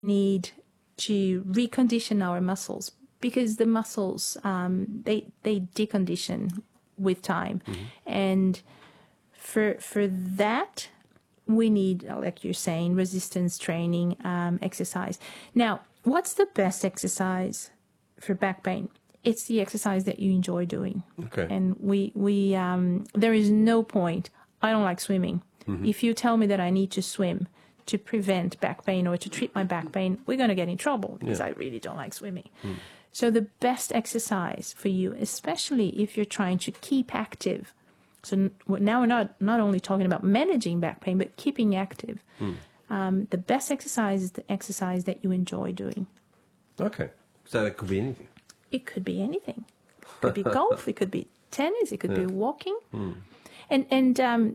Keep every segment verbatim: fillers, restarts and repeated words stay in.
need to recondition our muscles because the muscles, um, they, they decondition with time. Mm-hmm. And for, for that, we need, like you're saying, resistance training, um, exercise. Now, what's the best exercise for back pain? It's the exercise that you enjoy doing. Okay. And we, we, um, there is no point. I don't like swimming. Mm-hmm. If you tell me that I need to swim to prevent back pain or to treat my back pain, we're going to get in trouble because yeah. I really don't like swimming. Mm. So the best exercise for you, especially if you're trying to keep active. So now we're not, not only talking about managing back pain, but keeping active. Mm. Um, the best exercise is the exercise that you enjoy doing. Okay. So that could be anything. It could be anything. It could be golf. It could be tennis. It could yeah. be walking. Mm. And and um,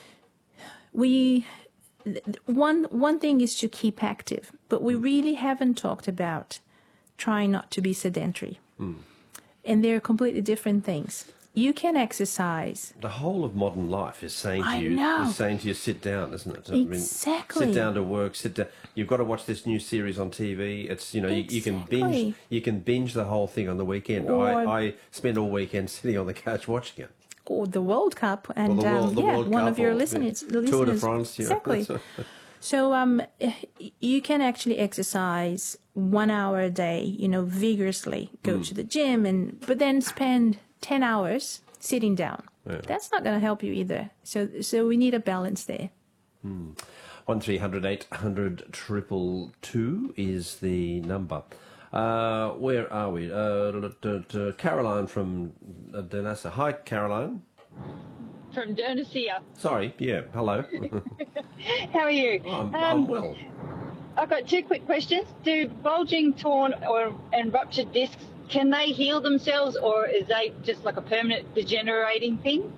we one one thing is to keep active, but we really haven't talked about trying not to be sedentary. Mm. And they're completely different things. You can exercise. The whole of modern life is saying to I you, know. is saying to you, sit down, isn't it? Exactly. I mean, sit down to work. Sit down. You've got to watch this new series on T V. It's you know exactly. you, you can binge. You can binge the whole thing on the weekend. Or, I, I spend all weekend sitting on the couch watching it. Or the World Cup, and the World, um, the yeah, World one Cup of your or, listeners, yeah. listeners, Tour de France, you exactly. know. So um, you can actually exercise one hour a day, you know, vigorously. Go mm. to the gym, and but then spend ten hours sitting down. Yeah. That's not going to help you either. So so we need a balance there. Mm. One three hundred eight hundred triple two is the number. Uh, where are we? Uh, Caroline from Dernassa. Hi, Caroline. From Dernasia. Sorry, yeah, hello. How are you? I'm, um, I'm well. I've got two quick questions. Do bulging, torn, or and ruptured discs, can they heal themselves, or is they just like a permanent degenerating thing?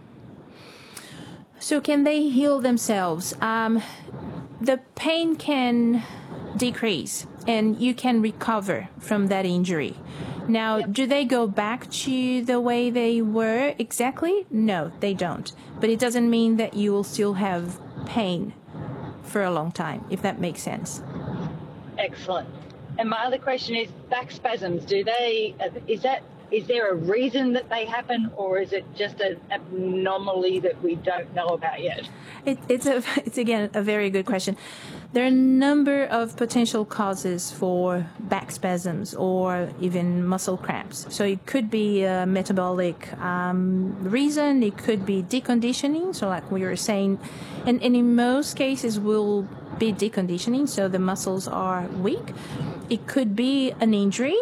So can they heal themselves? Um, the pain can decrease, and you can recover from that injury. Now, yep. do they go back to the way they were exactly? No, they don't. But it doesn't mean that you will still have pain for a long time, if that makes sense. Excellent. And my other question is back spasms. Do they, is that, is there a reason that they happen, or is it just an anomaly that we don't know about yet? It, it's, a, it's, again, a very good question. There are a number of potential causes for back spasms or even muscle cramps. So it could be a metabolic um, reason. It could be deconditioning. So like we were saying, and, and in most cases will be deconditioning. So the muscles are weak. It could be an injury.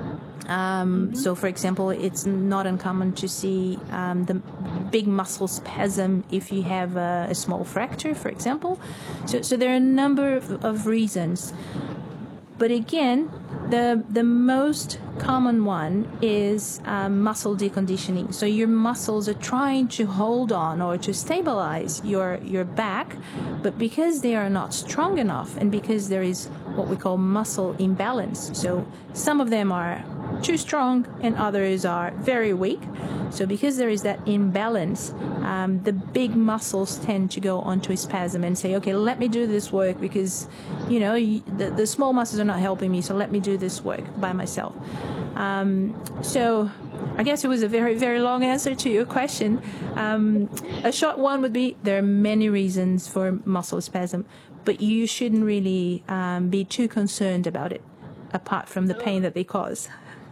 Um, mm-hmm. So, for example, it's not uncommon to see um, the big muscle spasm if you have a, a small fracture, for example. So, so there are a number of, of reasons. But again, the the most common one is um, muscle deconditioning. So your muscles are trying to hold on or to stabilize your, your back, but because they are not strong enough and because there is what we call muscle imbalance. So some of them are too strong and others are very weak. So because there is that imbalance, um, the big muscles tend to go onto a spasm and say, okay, let me do this work because, you know, the, the small muscles are not helping me, so let me do this work by myself. Um, so I guess it was a very, very long answer to your question. Um, a short one would be there are many reasons for muscle spasm, but you shouldn't really um, be too concerned about it, apart from the pain that they cause.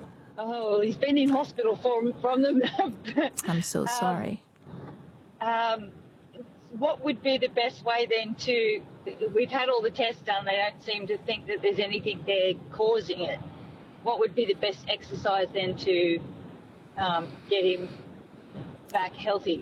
Oh, he's been in hospital from, from them. I'm so sorry. Um, um, what would be the best way then to, we've had all the tests done, they don't seem to think that there's anything there causing it. What would be the best exercise then to um, get him back healthy?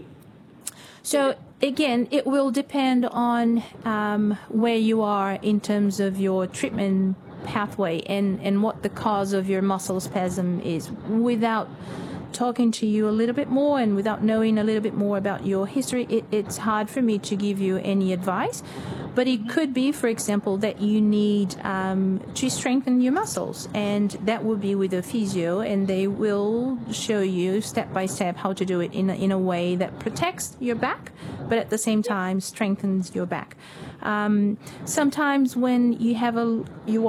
So again, it will depend on um, where you are in terms of your treatment pathway and, and what the cause of your muscle spasm is. Without talking to you a little bit more and without knowing a little bit more about your history, it, it's hard for me to give you any advice. But it could be, for example, that you need um, to strengthen your muscles, and that will be with a physio, and they will show you step by step how to do it in a, in a way that protects your back, but at the same time strengthens your back. Um, sometimes when you have a you